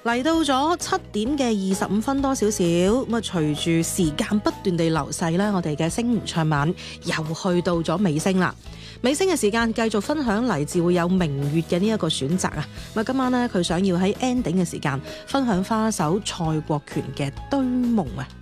嚟到咗7:25多少少，咁啊隨住時間不斷地流逝啦，我哋嘅星湖唱晚又去到咗尾聲啦。尾聲嘅時間繼續分享嚟自會有明月嘅呢一個選擇啊！咁今晚呢，佢想要喺 ending 嘅時間分享翻一首蔡國權嘅《堆夢》啊！